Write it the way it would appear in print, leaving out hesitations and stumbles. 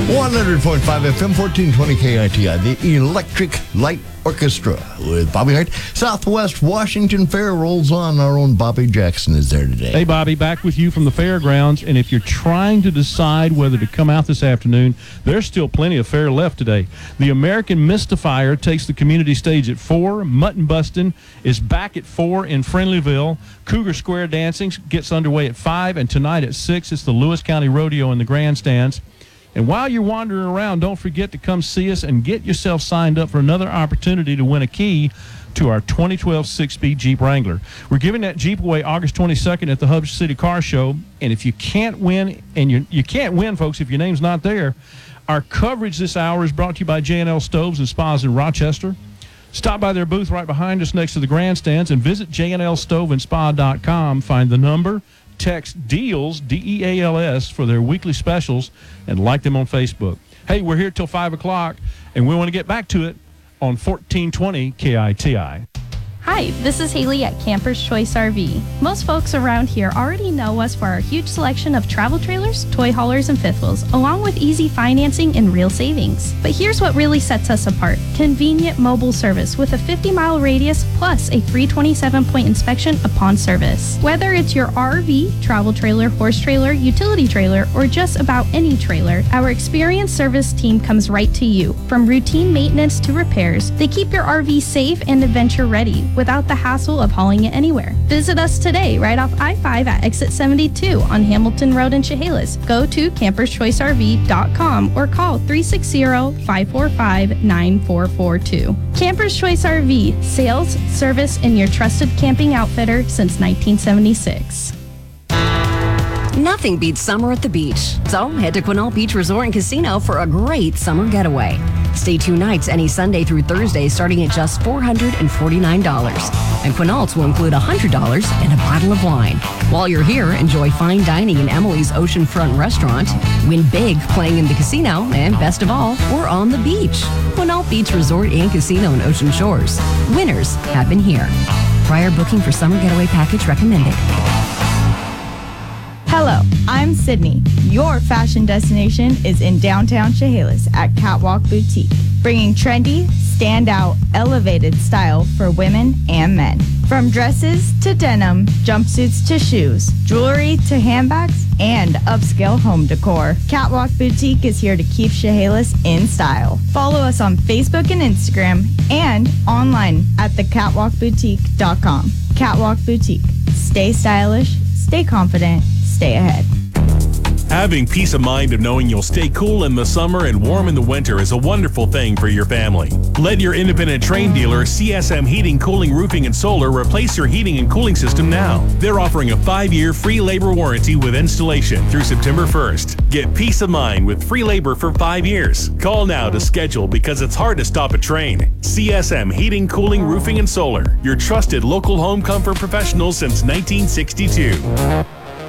100.5 FM, 1420 KITI, the Electric Light Orchestra with Bobby Hart. Southwest Washington Fair rolls on. Our own Bobby Jackson is there today. Hey, Bobby, back with you from the fairgrounds. And if you're trying to decide whether to come out this afternoon, there's still plenty of fair left today. The American Mystifier takes the community stage at 4. Mutton Bustin' is back at 4 in Friendlyville. Cougar Square Dancing gets underway at 5. And tonight at 6, it's the Lewis County Rodeo in the grandstands. And while you're wandering around, don't forget to come see us and get yourself signed up for another opportunity to win a key to our 2012 6-speed Jeep Wrangler. We're giving that Jeep away August 22nd at the Hub City Car Show. And if you can't win, and you can't win, folks, if your name's not there, our coverage this hour is brought to you by J&L Stoves and Spas in Rochester. Stop by their booth right behind us next to the grandstands and visit jnlstoveandspa.com. Find the number. Text DEALS, D-E-A-L-S, for their weekly specials and like them on Facebook. Hey, we're here till 5 o'clock, and we want to get back to it on 1420 KITI. Hi, this is Haley at Camper's Choice RV. Most folks around here already know us for our huge selection of travel trailers, toy haulers, and fifth wheels, along with easy financing and real savings. But here's what really sets us apart. Convenient mobile service with a 50-mile radius plus a 327-point inspection upon service. Whether it's your RV, travel trailer, horse trailer, utility trailer, or just about any trailer, our experienced service team comes right to you. From routine maintenance to repairs, they keep your RV safe and adventure ready without the hassle of hauling it anywhere. Visit us today right off I-5 at exit 72 on Hamilton Road in Chehalis. Go to camperschoicerv.com or call 360-545-9442. Campers Choice RV, sales, service, and your trusted camping outfitter since 1976. Nothing beats summer at the beach. So head to Quinault Beach Resort and Casino for a great summer getaway. Stay 2 nights any Sunday through Thursday starting at just $449. And Quinault's will include $100 and a bottle of wine. While you're here, enjoy fine dining in Emily's Oceanfront Restaurant. Win big playing in the casino. And best of all, we're on the beach. Quinault Beach Resort and Casino in Ocean Shores. Winners have been here. Prior booking for summer getaway package recommended. Hello, I'm Sydney. Your fashion destination is in downtown Chehalis at Catwalk Boutique, bringing trendy, standout, elevated style for women and men. From dresses to denim, jumpsuits to shoes, jewelry to handbags, and upscale home decor, Catwalk Boutique is here to keep Chehalis in style. Follow us on Facebook and Instagram and online at thecatwalkboutique.com. Catwalk Boutique. Stay stylish, stay confident, stay ahead. Having peace of mind of knowing you'll stay cool in the summer and warm in the winter is a wonderful thing for your family. Let your independent Trane dealer, CSM Heating, Cooling, Roofing, and Solar, replace your heating and cooling system now. They're offering a 5-year free labor warranty with installation through September 1st. Get peace of mind with free labor for 5 years. Call now to schedule because it's hard to stop a Trane. CSM Heating, Cooling, Roofing, and Solar, your trusted local home comfort professionals since 1962.